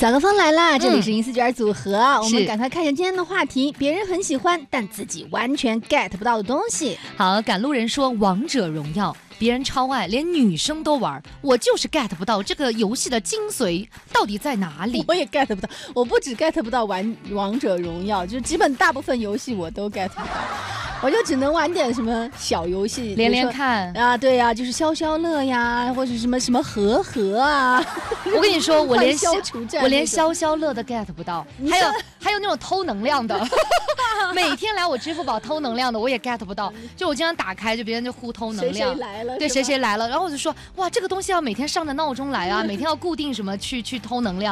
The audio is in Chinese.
早个风来啦！这里是银丝卷组合，我们赶快看一下今天的话题：别人很喜欢，但自己完全 get 不到的东西。 好，赶路人说王者荣耀，别人超爱，连女生都玩，我就是 get 不到这个游戏的精髓到底在哪里。 我也 get 不到，我不止 get 不到玩王者荣耀，就是基本大部分游戏我都 get 不到。我就只能玩点什么小游戏， 连连看啊，对呀、就是消消乐呀，或者什么什么和啊。 我跟你说，我连消消乐的 get 不到，还有那种偷能量的，每天来我支付宝偷能量的我也 get 不到。就我经常打开，就别人就互偷能量， 谁来了， 对，谁来了，然后我就说哇，这个东西要每天上着闹钟来啊，每天要固定什么去偷能量。